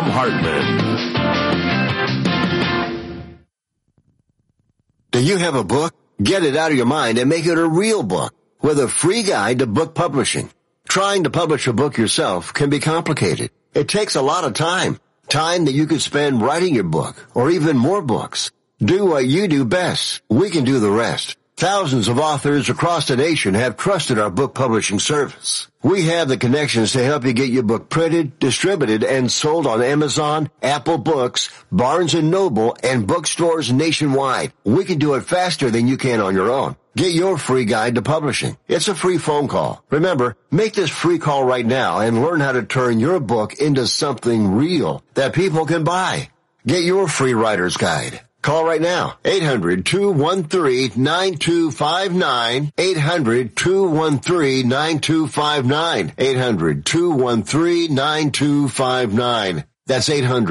Thom Hartmann. Do you have a book? Get it out of your mind and make it a real book with a free guide to book publishing. Trying to publish a book yourself can be complicated. It takes a lot of time that you could spend writing your book or even more books. Do what you do best. We can do the rest. Thousands of authors across the nation have trusted our book publishing service. We have the connections to help you get your book printed, distributed, and sold on Amazon, Apple Books, Barnes & Noble, and bookstores nationwide. We can do it faster than you can on your own. Get your free guide to publishing. It's a free phone call. Remember, make this free call right now and learn how to turn your book into something real that people can buy. Get your free writer's guide. Call right now. 800-213-9259. 800-213-9259. 800-213-9259. That's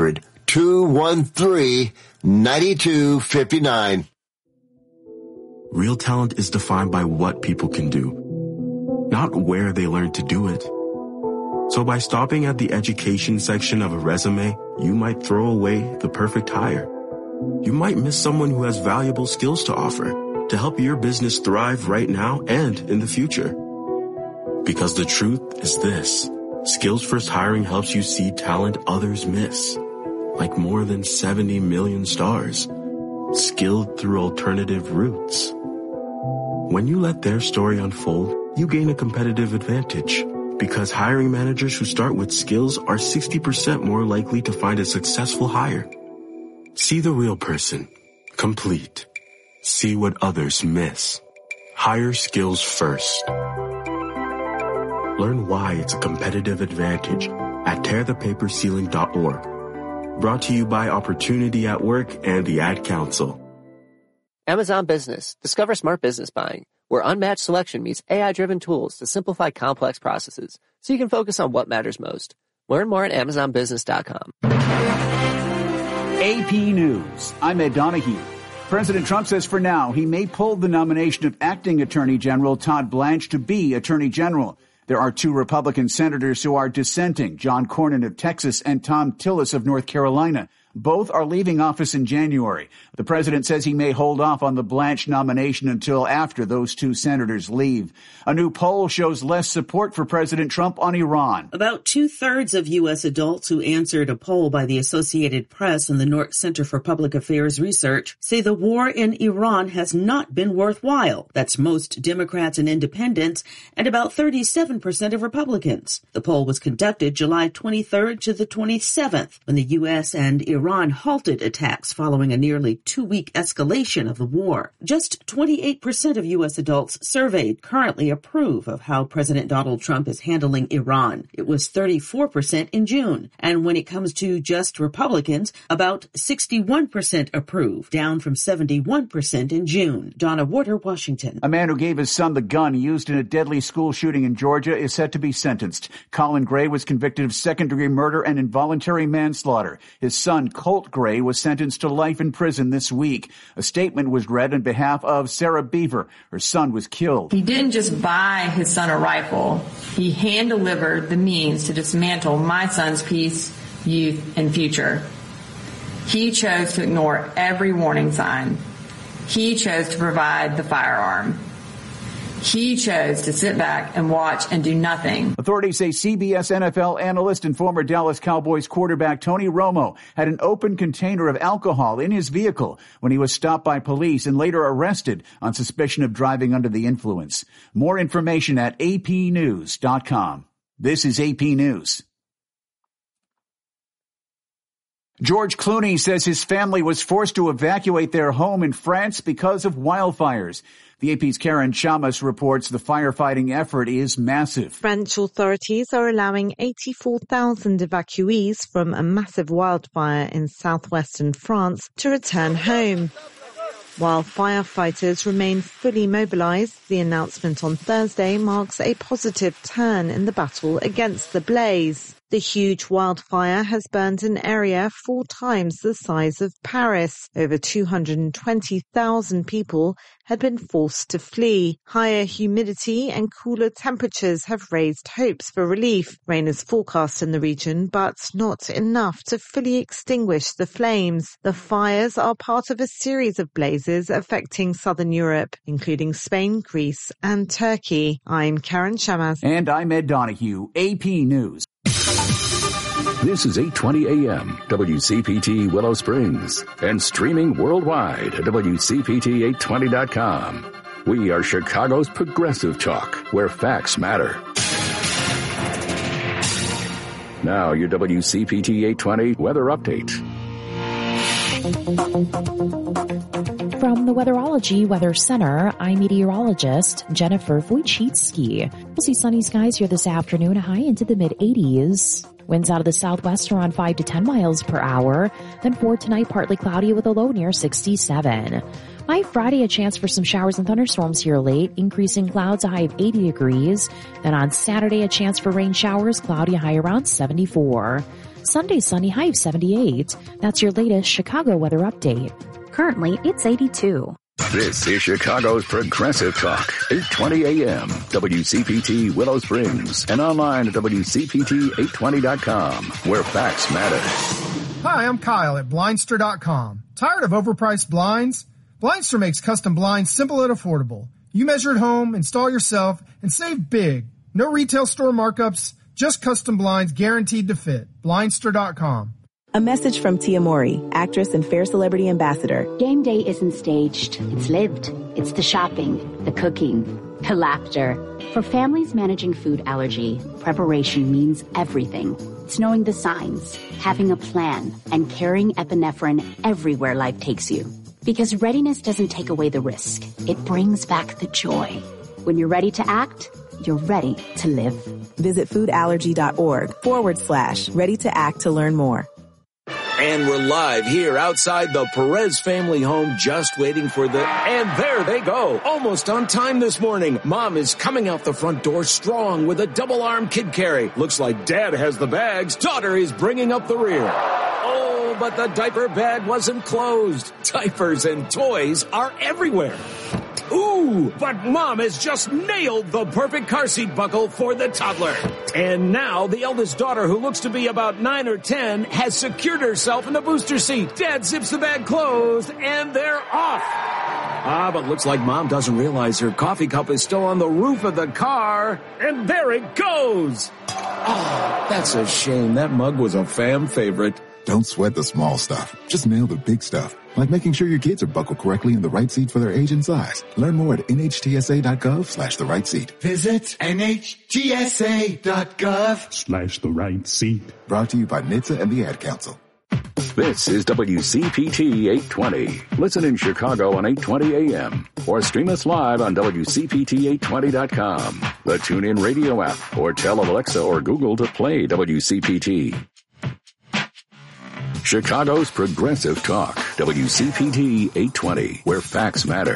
800-213-9259. Real talent is defined by what people can do, not where they learn to do it. So by stopping at the education section of a resume, you might throw away the perfect hire. You might miss someone who has valuable skills to offer to help your business thrive right now and in the future. Because the truth is this: Skills First Hiring helps you see talent others miss, like more than 70 million stars, skilled through alternative routes. When you let their story unfold, you gain a competitive advantage, because hiring managers who start with skills are 60% more likely to find a successful hire. See the real person. Complete. See what others miss. Hire skills first. Learn why it's a competitive advantage at tearthepaperceiling.org. Brought to you by Opportunity at Work and the Ad Council. Amazon Business. Discover smart business buying, where unmatched selection meets AI-driven tools to simplify complex processes so you can focus on what matters most. Learn more at AmazonBusiness.com. AP News. I'm Ed Donahue. President Trump says for now he may pull the nomination of acting Attorney General Todd Blanche to be Attorney General. There are two Republican senators who are dissenting, John Cornyn of Texas and Thom Tillis of North Carolina. Both are leaving office in January. The president says he may hold off on the Blanche nomination until after those two senators leave. A new poll shows less support for President Trump on Iran. About 2/3 of U.S. adults who answered a poll by the Associated Press and the Nork Center for Public Affairs Research say the war in Iran has not been worthwhile. That's most Democrats and independents and about 37% of Republicans. The poll was conducted July 23rd to the 27th when the U.S. and Iran halted attacks following a nearly 2-week escalation of the war. Just 28% of U.S. adults surveyed currently approve of how President Donald Trump is handling Iran. It was 34% in June. And when it comes to just Republicans, about 61% approve, down from 71% in June. Donna Warder, Washington. A man who gave his son the gun used in a deadly school shooting in Georgia is set to be sentenced. Colin Gray was convicted of second-degree murder and involuntary manslaughter. His son, Colt Gray, was sentenced to life in prison this week. A statement was read on behalf of Sarah Beaver. Her son was killed. He didn't just buy his son a rifle. He hand-delivered the means to dismantle my son's peace, youth, and future. He chose to ignore every warning sign. He chose to provide the firearm. He chose to sit back and watch and do nothing. Authorities say CBS NFL analyst and former Dallas Cowboys quarterback Tony Romo had an open container of alcohol in his vehicle when he was stopped by police and later arrested on suspicion of driving under the influence. More information at apnews.com. This is AP News. George Clooney says his family was forced to evacuate their home in France because of wildfires. The AP's Karen Chamas reports the firefighting effort is massive. French authorities are allowing 84,000 evacuees from a massive wildfire in southwestern France to return home. While firefighters remain fully mobilized, the announcement on Thursday marks a positive turn in the battle against the blaze. The huge wildfire has burned an area 4 times the size of Paris. Over 220,000 people had been forced to flee. Higher humidity and cooler temperatures have raised hopes for relief. Rain is forecast in the region, but not enough to fully extinguish the flames. The fires are part of a series of blazes affecting southern Europe, including Spain, Greece, and Turkey. I'm Karen Shammas. And I'm Ed Donahue, AP News. This is 820 AM, WCPT Willow Springs, and streaming worldwide at WCPT820.com. We are Chicago's progressive talk, where facts matter. Now, your WCPT 820 weather update. From the Weatherology Weather Center, I'm meteorologist Jennifer Wojcicki. We'll see sunny skies here this afternoon, a high into the mid-80s. Winds out of the southwest around 5 to 10 miles per hour. Then for tonight, partly cloudy with a low near 67. By Friday, a chance for some showers and thunderstorms here late, increasing clouds, a high of 80 degrees. Then on Saturday, a chance for rain showers, cloudy, a high around 74. Sunday, sunny, high of 78. That's your latest Chicago weather update. Currently, it's 82. This is Chicago's Progressive Talk, 820 AM, WCPT Willow Springs, and online at WCPT820.com, where facts matter. Hi, I'm Kyle at Blindster.com. Tired of overpriced blinds? Blindster makes custom blinds simple and affordable. You measure at home, install yourself, and save big. No retail store markups, just custom blinds guaranteed to fit. Blindster.com. A message from Tia Mori, actress and Fair Celebrity Ambassador. Game day isn't staged. It's lived. It's the shopping, the cooking, the laughter. For families managing food allergy, preparation means everything. It's knowing the signs, having a plan, and carrying epinephrine everywhere life takes you. Because readiness doesn't take away the risk. It brings back the joy. When you're ready to act, you're ready to live. Visit foodallergy.org/ready to act to learn more. And we're live here outside the Perez family home, just waiting for and there they go. Almost on time this morning. Mom is coming out the front door strong with a double-arm kid carry. Looks like Dad has the bags. Daughter is bringing up the rear. Oh, but the diaper bag wasn't closed. Diapers and toys are everywhere. Ooh, but Mom has just nailed the perfect car seat buckle for the toddler. And now the eldest daughter, who looks to be about 9 or 10, has secured herself in the booster seat. Dad zips the bag closed, and they're off. But looks like Mom doesn't realize her coffee cup is still on the roof of the car. And there it goes. Oh, that's a shame. That mug was a fam favorite. Don't sweat the small stuff. Just nail the big stuff. Like making sure your kids are buckled correctly in the right seat for their age and size. Learn more at nhtsa.gov/the right seat. Visit nhtsa.gov/the right seat. Brought to you by NHTSA and the Ad Council. This is WCPT 820. Listen in Chicago on 820 AM or stream us live on WCPT820.com, the TuneIn radio app, or tell Alexa or Google to play WCPT. Chicago's Progressive Talk, WCPT 820, where facts matter.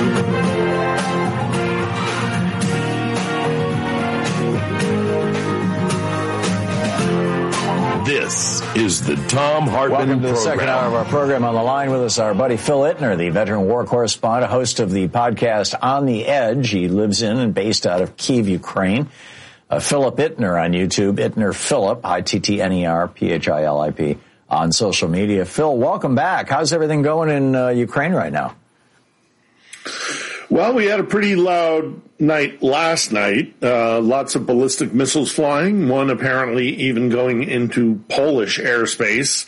This is the Tom Hartman Welcome to the program. Second hour of our program. On the line with us, our buddy Phil Ittner, the veteran war correspondent, host of the podcast On the Edge. He lives in and based out of Kyiv, Ukraine. Philip Ittner on YouTube, Ittner Philip, Ittner Philip, on social media. Phil, welcome back. How's everything going in Ukraine right now? Well, we had a pretty loud night last night. Lots of ballistic missiles flying, one apparently even going into Polish airspace.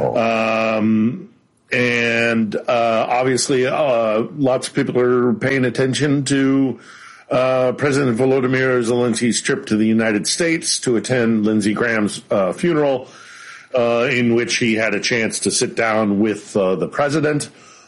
And obviously lots of people are paying attention to President Volodymyr Zelensky's trip to the United States to attend Lindsey Graham's funeral, in which he had a chance to sit down with the president.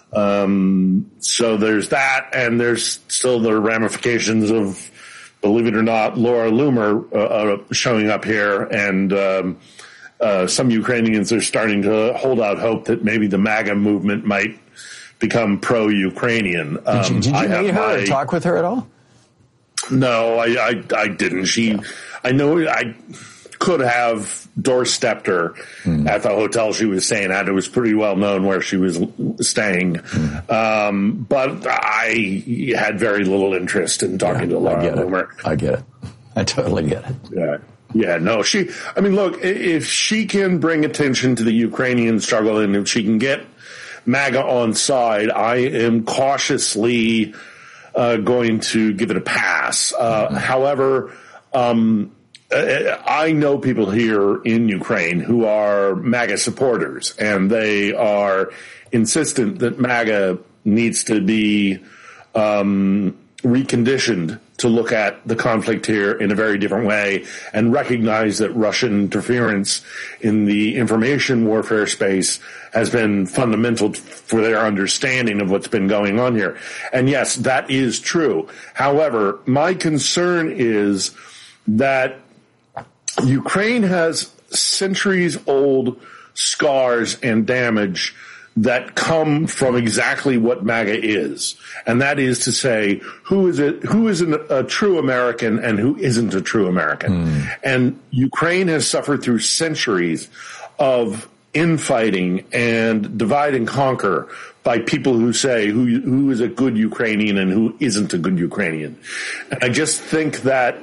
So there's that, and there's still the ramifications of, believe it or not, Laura Loomer showing up here, and some Ukrainians are starting to hold out hope that maybe the MAGA movement might become pro-Ukrainian. Did you meet her or talk with her at all? No, I didn't. I know I could have doorstepped her at the hotel she was staying at. It was pretty well known where she was staying. But I had very little interest in talking to Laura Loomer. I get it. I totally get it. Yeah. Yeah, no, look, if she can bring attention to the Ukrainian struggle and if she can get MAGA on side, I am cautiously going to give it a pass. However, I know people here in Ukraine who are MAGA supporters, and they are insistent that MAGA needs to be reconditioned to look at the conflict here in a very different way and recognize that Russian interference in the information warfare space has been fundamental for their understanding of what's been going on here. And yes, that is true. However, my concern is that Ukraine has centuries-old scars and damage that come from exactly what MAGA is. And that is to say, who is a true American and who isn't a true American. And Ukraine has suffered through centuries of infighting and divide and conquer by people who say who is a good Ukrainian and who isn't a good Ukrainian. And I just think that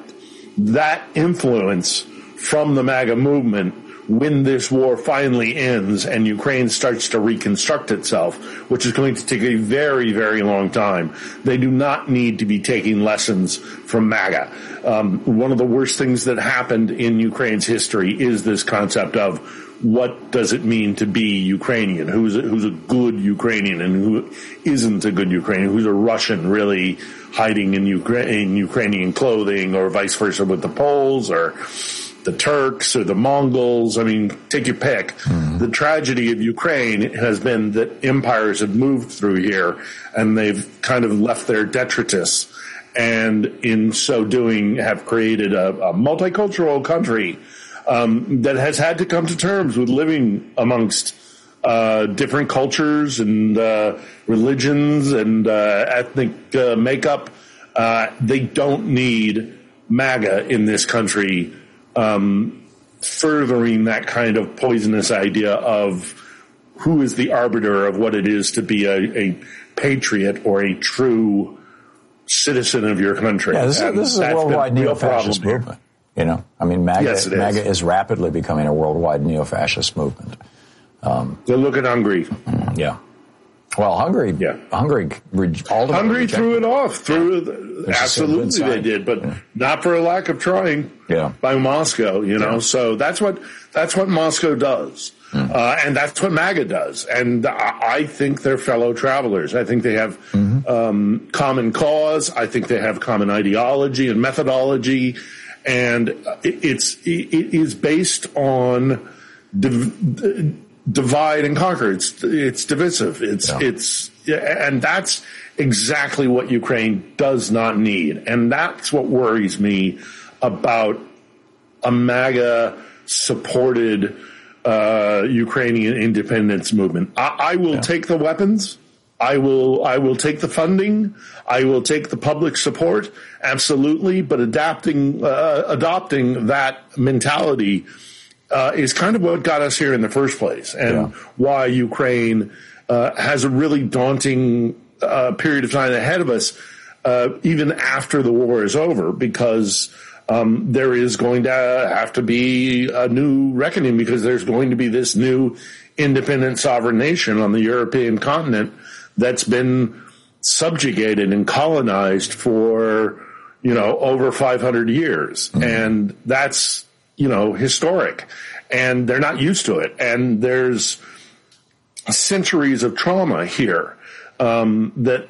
influence from the MAGA movement, when this war finally ends and Ukraine starts to reconstruct itself, which is going to take a very, very long time, they do not need to be taking lessons from MAGA. One of the worst things that happened in Ukraine's history is this concept of what does it mean to be Ukrainian? Who's a good Ukrainian and who isn't a good Ukrainian? Who's a Russian really hiding in Ukrainian clothing, or vice versa with the Poles or the Turks or the Mongols? I mean, take your pick. The tragedy of Ukraine has been that empires have moved through here and they've kind of left their detritus, and in so doing have created a multicultural country that has had to come to terms with living amongst different cultures and religions and ethnic makeup. They don't need MAGA in this country furthering that kind of poisonous idea of who is the arbiter of what it is to be a patriot or a true citizen of your country. Yeah, this is a worldwide neo-fascist movement. You know, I mean, MAGA is rapidly becoming a worldwide neo-fascist movement. So look at Hungary. Yeah. Well, Hungary threw it off. Absolutely they did, but not for a lack of trying by Moscow, you know. So that's what Moscow does. And that's what MAGA does. And I think they're fellow travelers. I think they have common cause. I think they have common ideology and methodology. And it is based on divide and conquer. It's divisive. And that's exactly what Ukraine does not need. And that's what worries me about a MAGA supported Ukrainian independence movement. I will take the weapons. I will take the funding. I will take the public support. Absolutely. But adopting that mentality is kind of what got us here in the first place, and why Ukraine has a really daunting period of time ahead of us, even after the war is over, because there is going to have to be a new reckoning, because there's going to be this new independent sovereign nation on the European continent that's been subjugated and colonized for, over 500 years. And that's, historic, and they're not used to it. And there's centuries of trauma here, that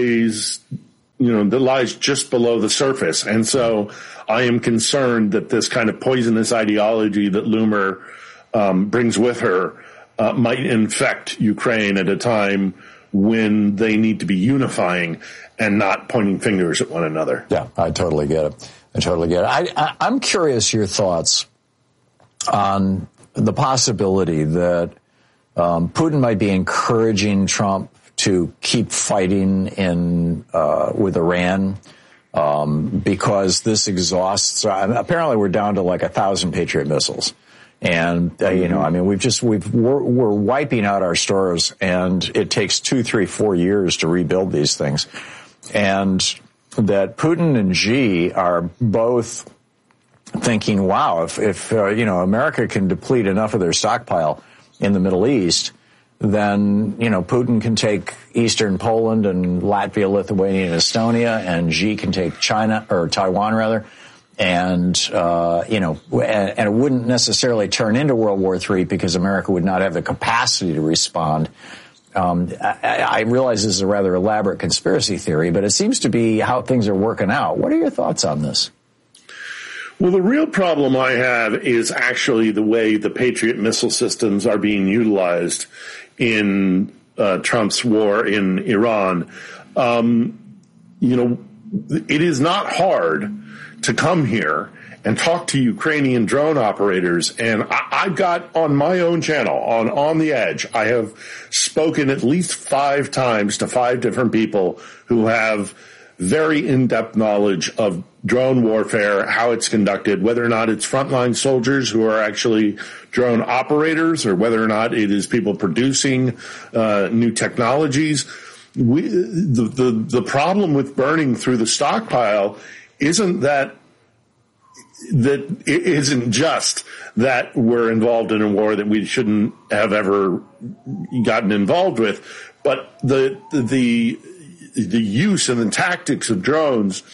lies just below the surface. And so I am concerned that this kind of poisonous ideology that Loomer brings with her might infect Ukraine at a time when they need to be unifying and not pointing fingers at one another. Yeah, I totally get it. I'm curious your thoughts on the possibility that Putin might be encouraging Trump to keep fighting with Iran, because this exhausts. Apparently, we're down to like 1,000 Patriot missiles, And, we're wiping out our stores, and it takes 2, 3, 4 years to rebuild these things. And that Putin and Xi are both thinking, wow, if America can deplete enough of their stockpile in the Middle East, then, Putin can take Eastern Poland and Latvia, Lithuania, and Estonia, and Xi can take China, or Taiwan rather. And, and it wouldn't necessarily turn into World War III because America would not have the capacity to respond. I realize this is a rather elaborate conspiracy theory, but it seems to be how things are working out. What are your thoughts on this? Well, the real problem I have is actually the way the Patriot missile systems are being utilized in Trump's war in Iran. It is not hard to come here and talk to Ukrainian drone operators. And I've got on my own channel, on the Edge, I have spoken at least 5 times to 5 different people who have very in-depth knowledge of drone warfare, how it's conducted, whether or not it's frontline soldiers who are actually drone operators, or whether or not it is people producing new technologies. The problem with burning through the stockpile isn't that it isn't just that we're involved in a war that we shouldn't have ever gotten involved with, but the use and the tactics of drones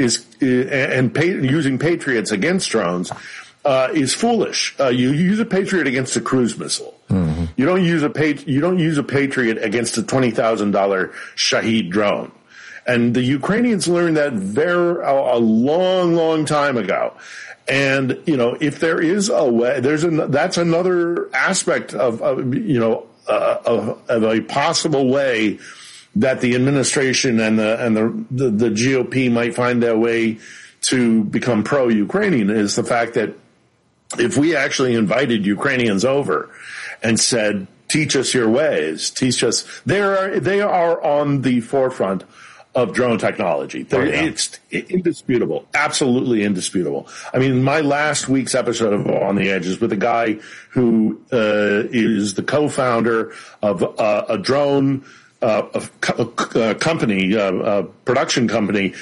using Patriots against drones is foolish. You use a Patriot against a cruise missile. Mm-hmm. You don't use a Patriot against a $20,000 Shahed drone. And the Ukrainians learned that a long, long time ago. And, if there is a way, that's another aspect of a possible way that the administration and the GOP might find their way to become pro-Ukrainian, is the fact that if we actually invited Ukrainians over and said, teach us your ways, they are on the forefront of drone technology. It's indisputable, absolutely indisputable. I mean, my last week's episode of On the Edge is with a guy who is the co-founder of a drone company, production company,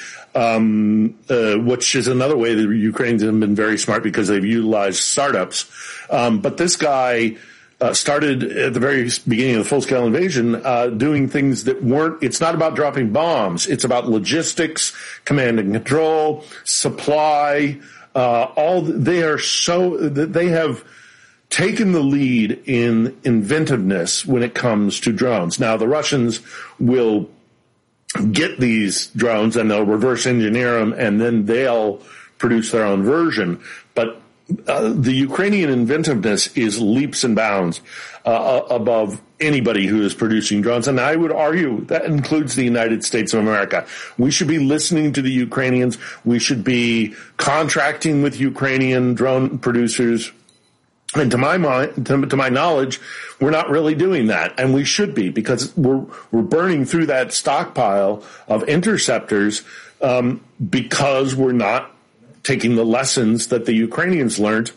which is another way that Ukrainians have been very smart because they've utilized startups. But this guy started at the very beginning of the full-scale invasion doing things that weren't, it's not about dropping bombs. It's about logistics, command and control, supply, they have taken the lead in inventiveness when it comes to drones. Now, the Russians will get these drones and they'll reverse engineer them, and then they'll produce their own version. But the Ukrainian inventiveness is leaps and bounds above anybody who is producing drones. And I would argue that includes the United States of America. We should be listening to the Ukrainians. We should be contracting with Ukrainian drone producers. And to my mind, to my knowledge, we're not really doing that, and we should be, because we're burning through that stockpile of interceptors because we're not taking the lessons that the Ukrainians learned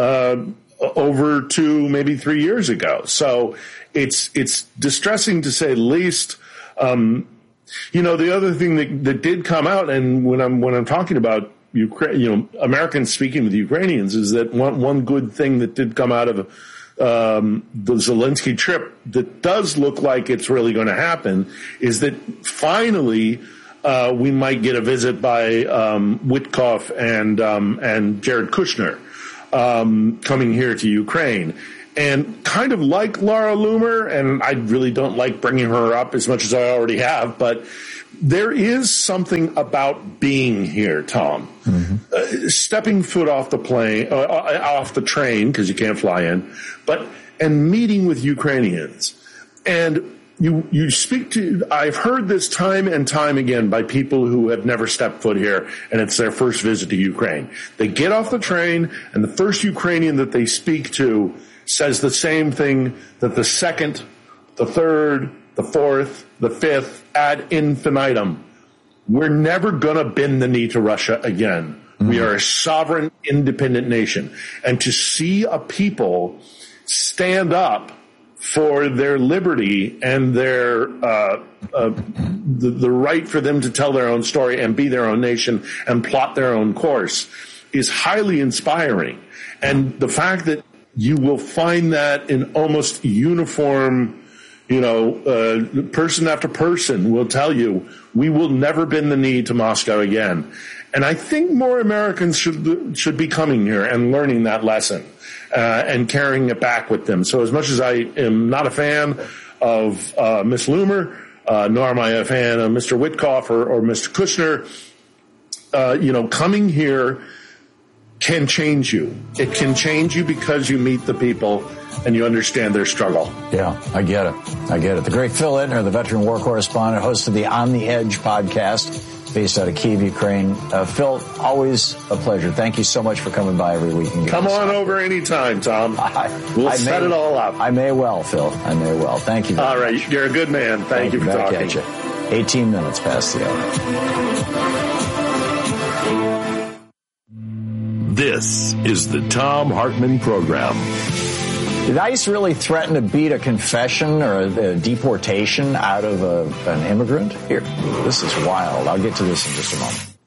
over 2, maybe 3 years ago. So it's distressing to say the least. The other thing that did come out, and when I'm talking about Americans speaking with Ukrainians, is that one good thing that did come out of the Zelensky trip that does look like it's really going to happen is that finally we might get a visit by Witkoff and Jared Kushner coming here to Ukraine. And kind of like Laura Loomer, and I really don't like bringing her up as much as I already have, but there is something about being here, Tom. Mm-hmm. Stepping foot off the plane, off the train, because you can't fly in, and meeting with Ukrainians. And you speak to, I've heard this time and time again by people who have never stepped foot here, and it's their first visit to Ukraine. They get off the train, and the first Ukrainian that they speak to says the same thing that the second, the third, the fourth, the fifth, ad infinitum. We're never going to bend the knee to Russia again. We are a sovereign, independent nation. And to see a people stand up for their liberty and their the right for them to tell their own story and be their own nation and plot their own course is highly inspiring. And the fact that you will find that in almost uniform, person after person will tell you, we will never bend the knee to Moscow again. And I think more Americans should be coming here and learning that lesson and carrying it back with them. So as much as I am not a fan of Ms. Loomer, nor am I a fan of Mr. Witkoff or Mr. Kushner, coming here can change you. It can change you because you meet the people and you understand their struggle. Yeah, I get it. The great Phil Ittner, the veteran war correspondent, host of the On the Edge podcast, based out of Kyiv, Ukraine. Phil, always a pleasure. Thank you so much for coming by every week. Come on over anytime, Tom. We'll set it all up. I may well, Phil. I may well. Thank you. All right. Much. You're a good man. Thank you for talking. 18 minutes past the hour. This is the Thom Hartmann Program. Did ICE really threaten to beat a confession or a deportation out of an immigrant? Here, this is wild. I'll get to this in just a moment.